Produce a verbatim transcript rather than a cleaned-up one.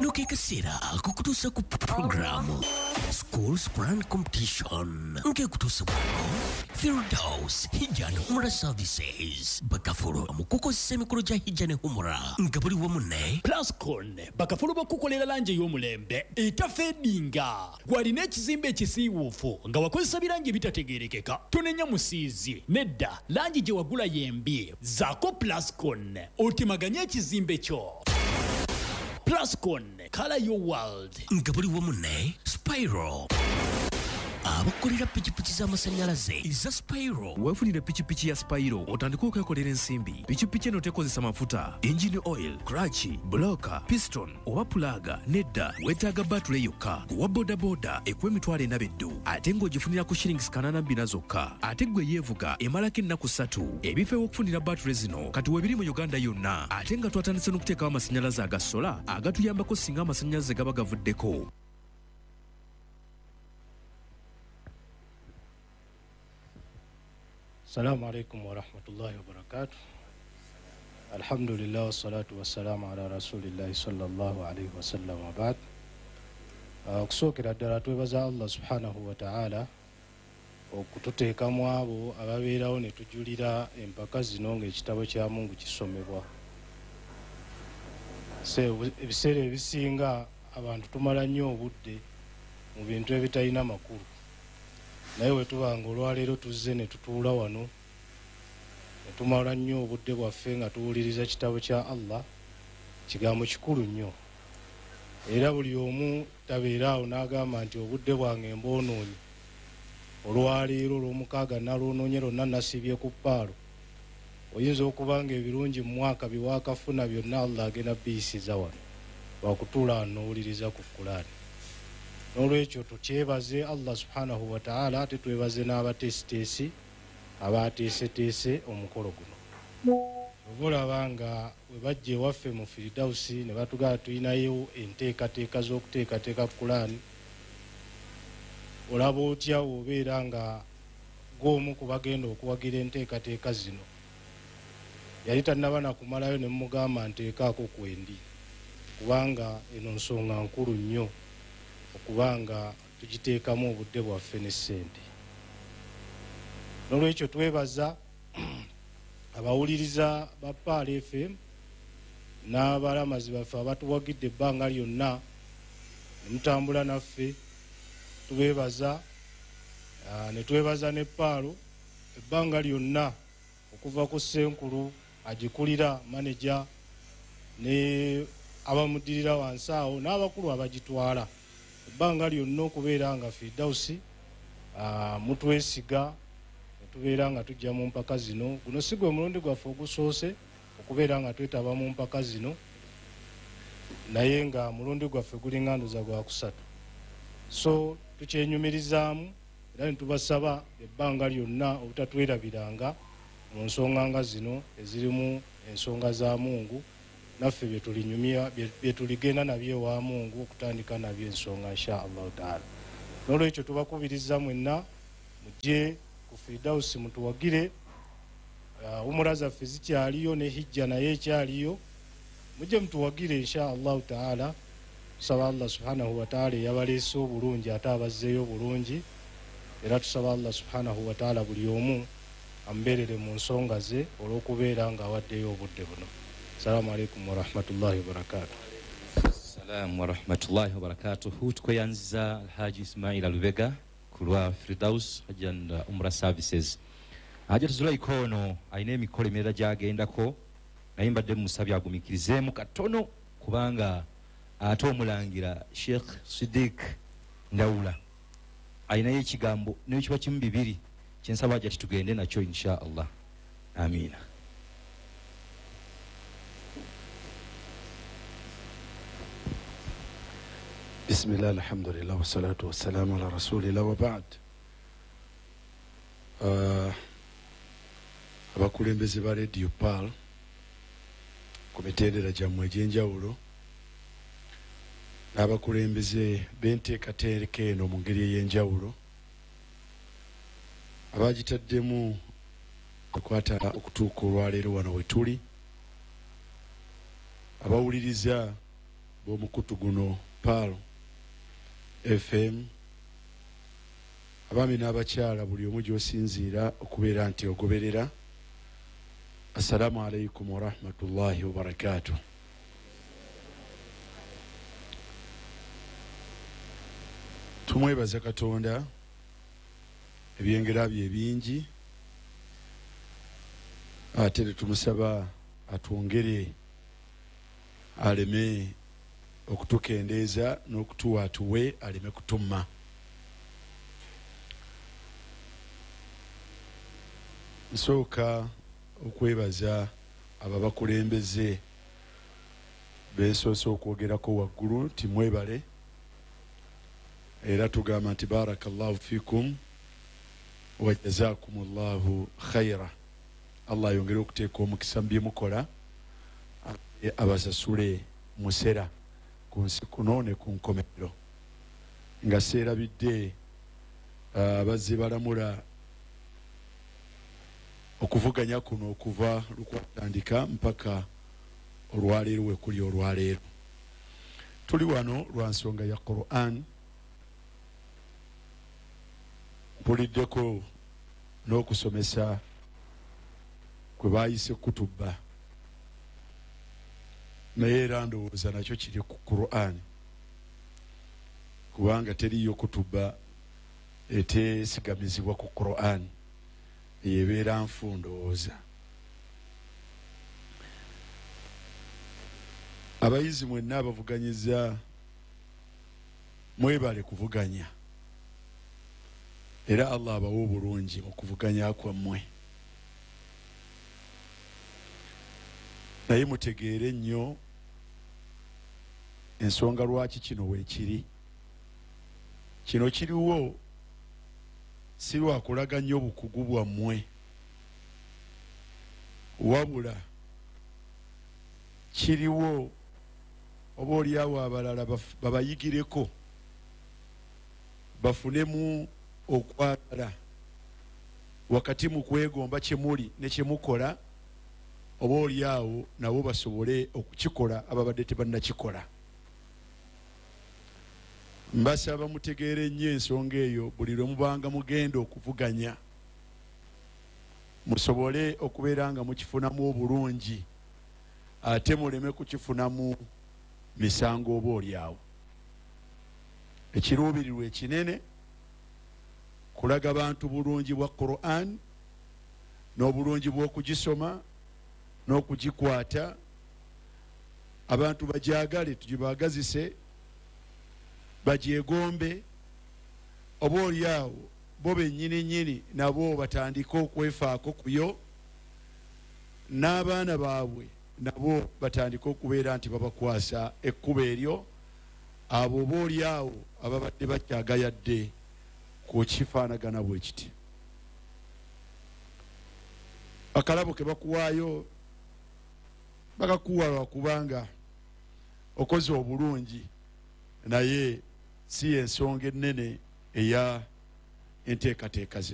kano ke kaseera akukutuusa ku programu Schools Plan Competition nkekutuusa kuko Firdaus Hijja and Umrah Services bakafulu mukukozesa emikolo gya hijja ne umrah nga buli wamu ne Plascon bakafulu bakukolera langi ey'omulembe etafeedinga gwalina ekizimbe ekisiiwuufu nga wakozesa birangi ebitategeerekeka tonenya musiizi nedda langi gye wagula yembi zaako Plascon otemaganye ekizimbe kyo. Plascon, color your world. nga buli wamu ne Spyro abakolera pikipiki z'amasanyalaze eza Spyro. weefunire pikipiki ya Spyro otandika okwekolera ensimbi. pikipiki eno tekozesa mafuta, engine oil, clutch, bloka, piston oba pulaga. nedda weetaaga batule yokka. kuwa bodaboda ekuwa emitwalo ena beddu ate ng'ogifunira ku shillings kanaana bbina zokka. ate gwe yeevuga emalako ennaku ssatu. ebifo ew'okufunira batule zino kati weebiri mu Uganda yonna ate nga twatandise n'okuteekawo amasanyalaze aga sola agatuyambako singa amasanyalaze gaba gavuddeko. Assalamu alaikum wa rahmatullahi wa barakatuh. Alhamdulillah wassalatu wassalamu ala rasulillahi sallallahu alaihi wasallam wa ba'd. Okusookera ddala twebaza Allah subhanahu wa ta'ala okututeekamu abo ababeerawo ne tujulira empaka zino ng'ekitabo kya Mungu kisomebwa. Ebiseera ebisinga abantu tumala nnyo obudde mu bintu ebitalina makulu. naye wetubanga olwaleero tuzze ne tutuula wano ne tumala nnyo obudde bwaffe nga tuwuliriza kitabo kya Allah, kigambo kikulu nnyo. Era buli omu tabeeraawo n'agamba nti obudde bwange mboonoonye, olwaleero olw'omukaaga nalwonoonye lwonna nasibye ku ppaalo. Oyinza okuba nga ebirungi mu mwaka biwaakafuna byonna Allah agenda biyisiza wano wakutuula wano n'owuliriza ku Qur'ani. N'olwekyo tukyebaze Allah subhanahu wa ta'ala, ate twebaze n'abateesiteesi abateeseteese omukolo guno. Obulaba nga bwe bajja ewaffe mu Firdausi ne batugamba tulinayo enteekateeka z'okuteekateeka Qur'ani, olaba otya obeera nga gw'omu ku bagenda okuwagira enteekateeka zino yali tannaba nakumalayo ne mumugamba nteekaako kwendi, kubanga eno nsonga nkulu nnyo okubanga tugiteekamu obudde bwaffe ne ssente. N'olwekyo twebaza abawuliriza ba Paal F M n'abalamazi baffe abatuwagidde ebbanga lyonna ne mutambula naffe. Tubeebaza ne twebaza ne Paalo ebbanga lyonna okuva ku Ssenkulu agikulira manager ne abamudirira wansi awo n'abakulu abagitwala ebbanga lyonna okubeera nga Firdausi mutwesiga tubeera nga tujja mu mpaka zino. Guno si gwe mulundi gwaffe ogusoose okubeera nga twetaba mu mpaka zino, naye nga mulundi gwaffe gulinga nduza gwa kusatu. So tukyenyumirizaamu era ne tubasaba ebbanga lyonna obutatwerabiranga mu nsonga nga zino ezirimu ensonga za Mungu, naffe bye tulinyumya bye tuligenda nabyo ewa Mungu okutandika nabyo ensonga insha Allah taala. N'olwekyo tubakubiriza mwenna mujje ku Firdausi mutuwagire. Umrah zaffe zikyaliyo ne hijja naye ekyaliyo, mujje mutuwagire insha Allah taala. Tusaba Allah subhanahu wa ta'ala yabaleese obulungi ate abazzeeyo obulungi, era tusaba Allah subhanahu wa ta'ala buli omu ambeerere mu nsonga ze olw'okubeera nga awaddeyo obudde buno. Assalamu alaikum wa rahmatullahi wa barakatuh. Assalamu wa rahmatullahi wa barakatuh. Tukweyanziza Alhaji Ismail Alubega kulwa Firdaus Hajj and Umrah Services. Ajja tuzula ikono ayina emikolo emirala gy'agendako, naye mbadde musabye agumikirizeemu katono kubanga ate omulangira Sheikh Siddiq Ndawula ayinayo ekigambo n'ekiba kimu bibiri kyensaba ajja tugende nakyo insha Allah. Amiina. Bismillah, alhamdulillah, wassalatu wassalamu ala rasulillah wa ba'd. Abakulembeze ba Radio Paal ku mitendera gyammwe egy'enjawulo n'abakulembeze b'enteekateeka eno mu ngeri ey'enjawulo abagitaddemu okukwata okutuuka olwaleero wano we tuli, abawuliriza b'omukutu guno Pearl F M, abaami n'abakyala buli omu gy'osinziira okubeera nti ogoberera. Assalamu alaikum wa rahmatullahi wa barakatuh. Tumwebaza Katonda ebyengera bye bingi, ate tumusaba atwongere aleme okutukendeeza n'okutuwa tuwe aleme kutumma. Nsooka okwebaza ababakulembeze beesoose okwogerako waggulu nti mwebale, era tugamba nti barakallahu fikum wa jazakumullahu khaira. Allah ayongere okuteeka omukisa mu bye mukola, abasasule musera ku nsi kuno ne ku nkomerero. Nga seerabidde abazze balamula okuvuganya kuno okuva lukwatandika mpaka olwaleero we kuli olwaleero. Tuli wano lwa nsonga ya Qur'an. Mpuliddeko n'okusomesa kwe baayise kutuba, naye era ndowooza nakyo kiri ku Qur'an, kubanga teriyo kutuba etesigamizibwa ku Qur'an, yebeera nfu ndowooza. Abayizi mwenna abavuganyiza mwebale kuvuganya, era Allah abawa obulungi mu kuvuganya kwammwe. Naye mutegeere nnyo ensonga lwaki kino weekiri. Kino kiriwo si lwakulaga nnyo obukugu bwammwe, wabula kiriwo oba oliawo abalala babayigireko bafunemu okwagala wakati mu kwegomba kyemuli ne kyemukola, oba oliawo nabo basobole okukikola ababadde tebannakikola. Mbasaba mutegeere nnyo ensonga eyo buli lwe mubanga mugenda okuvuganya, musobole okubeera nga mukifunamu obulungi, ate muleme kukifunamu misango oba oliawo. Ekiruubirirwa ekinene kulaga bantu bulungi bwa Qur'an n'obulungi bw'okugisoma n'okugikwata. Abantu bagyagale, tugibagazise, bagyegombe, oba oliawo bo bennyini nnyini nabo batandike okwefaako kuyo, n'abaana baabwe nabo batandike okubeera nti babakwasa ekkubo eryo, abo oba oliawo ababadde bakyagayadde ku kifaanagana bwe kiti. Akalabo ke bakuwaayo bakakuwa lwakubanga okoze obulungi, naye si ensonga ennene eya enteekateeka ze.